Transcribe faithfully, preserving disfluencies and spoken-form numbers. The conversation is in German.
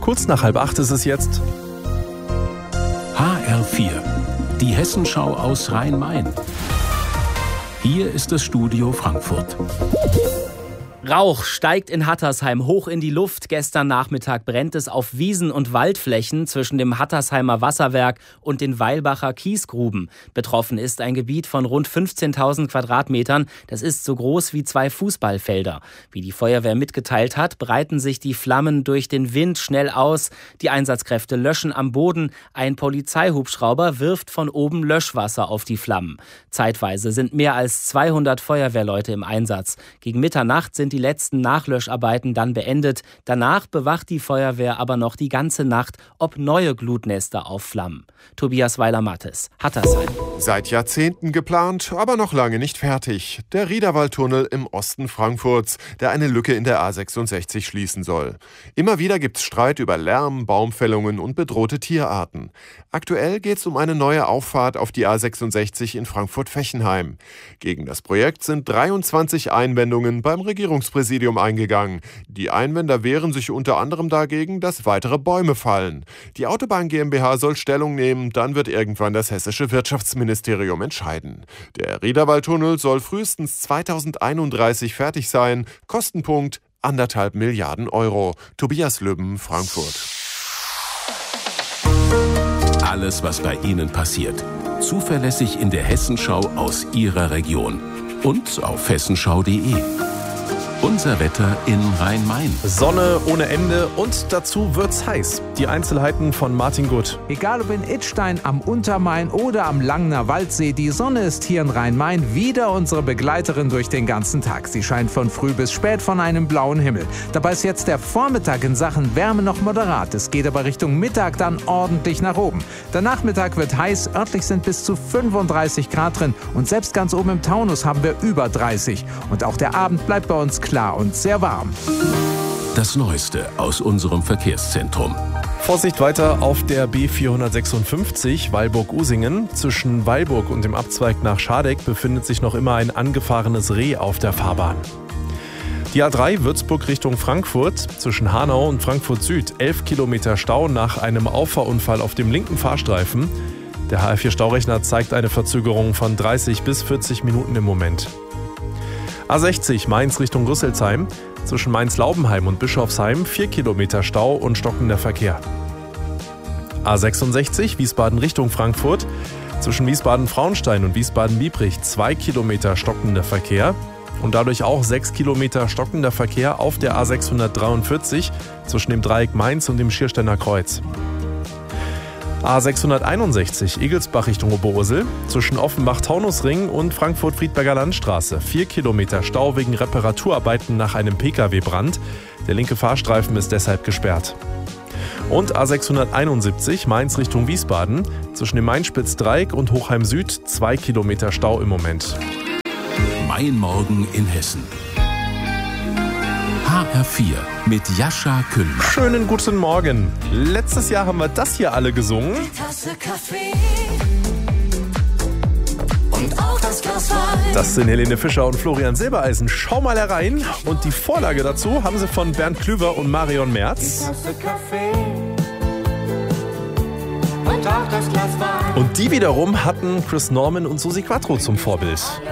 Kurz nach halb acht ist es jetzt. H R vier, die Hessenschau aus Rhein-Main. Hier ist das Studio Frankfurt. Rauch steigt in Hattersheim hoch in die Luft. Gestern Nachmittag brennt es auf Wiesen- und Waldflächen zwischen dem Hattersheimer Wasserwerk und den Weilbacher Kiesgruben. Betroffen ist ein Gebiet von rund fünfzehntausend Quadratmetern. Das ist so groß wie zwei Fußballfelder. Wie die Feuerwehr mitgeteilt hat, breiten sich die Flammen durch den Wind schnell aus. Die Einsatzkräfte löschen am Boden. Ein Polizeihubschrauber wirft von oben Löschwasser auf die Flammen. Zeitweise sind mehr als zweihundert Feuerwehrleute im Einsatz. Gegen Mitternacht sind die letzten Nachlöscharbeiten dann beendet. Danach bewacht die Feuerwehr aber noch die ganze Nacht, ob neue Glutnester aufflammen. Tobias Weiler-Mattes, Hattersheim. Seit Jahrzehnten geplant, aber noch lange nicht fertig. Der Riederwaldtunnel im Osten Frankfurts, der eine Lücke in der A sechsundsechzig schließen soll. Immer wieder gibt's Streit über Lärm, Baumfällungen und bedrohte Tierarten. Aktuell geht's um eine neue Auffahrt auf die A sechsundsechzig in Frankfurt-Fechenheim. Gegen das Projekt sind dreiundzwanzig Einwendungen beim Regierungspräsidium eingegangen. Die Einwender wehren sich unter anderem dagegen, dass weitere Bäume fallen. Die Autobahn GmbH soll Stellung nehmen, dann wird irgendwann das hessische Wirtschaftsministerium entscheiden. Der Riederwaldtunnel soll frühestens zweitausendeinunddreißig fertig sein. Kostenpunkt anderthalb Milliarden Euro. Tobias Lübben, Frankfurt. Alles, was bei Ihnen passiert. Zuverlässig in der Hessenschau aus Ihrer Region. Und auf hessenschau punkt de. Unser Wetter in Rhein-Main. Sonne ohne Ende und dazu wird's heiß. Die Einzelheiten von Martin Gutt. Egal ob in Idstein, am Untermain oder am Langner Waldsee, die Sonne ist hier in Rhein-Main wieder unsere Begleiterin durch den ganzen Tag. Sie scheint von früh bis spät von einem blauen Himmel. Dabei ist jetzt der Vormittag in Sachen Wärme noch moderat. Es geht aber Richtung Mittag dann ordentlich nach oben. Der Nachmittag wird heiß, örtlich sind bis zu fünfunddreißig Grad drin und selbst ganz oben im Taunus haben wir über dreißig. Und auch der Abend bleibt bei uns klar und sehr warm. Das Neueste aus unserem Verkehrszentrum. Vorsicht weiter auf der B vierhundertsechsundfünfzig Weilburg-Usingen. Zwischen Weilburg und dem Abzweig nach Schadeck befindet sich noch immer ein angefahrenes Reh auf der Fahrbahn. Die A drei Würzburg Richtung Frankfurt, zwischen Hanau und Frankfurt Süd, elf Kilometer Stau nach einem Auffahrunfall auf dem linken Fahrstreifen. Der H R vier Staurechner zeigt eine Verzögerung von dreißig bis vierzig Minuten im Moment. A sechzig Mainz Richtung Rüsselsheim, zwischen Mainz-Laubenheim und Bischofsheim vier Kilometer Stau und stockender Verkehr. A sechsundsechzig Wiesbaden Richtung Frankfurt, zwischen Wiesbaden-Frauenstein und Wiesbaden-Biebrich zwei Kilometer stockender Verkehr und dadurch auch sechs Kilometer stockender Verkehr auf der A sechshundertdreiundvierzig zwischen dem Dreieck Mainz und dem Schiersteiner Kreuz. A sechshunderteinundsechzig Igelsbach Richtung Oberursel, zwischen Offenbach-Taunusring und Frankfurt-Friedberger Landstraße. Vier Kilometer Stau wegen Reparaturarbeiten nach einem Pkw-Brand. Der linke Fahrstreifen ist deshalb gesperrt. Und A sechshunderteinundsiebzig Mainz Richtung Wiesbaden, zwischen dem Mainspitz-Dreieck und Hochheim Süd. Zwei Kilometer Stau im Moment. Mein Morgen in Hessen. H R vier mit Jascha Küllmann. Schönen guten Morgen. Letztes Jahr haben wir das hier alle gesungen. Die Tasse Kaffee und auch das Glas Wein. Das sind Helene Fischer und Florian Silbereisen. Schau mal herein. Und die Vorlage dazu haben sie von Bernd Klüver und Marion Merz. Die Tasse Kaffee und auch das Glas Wein. Und die wiederum hatten Chris Norman und Susi Quattro zum Vorbild.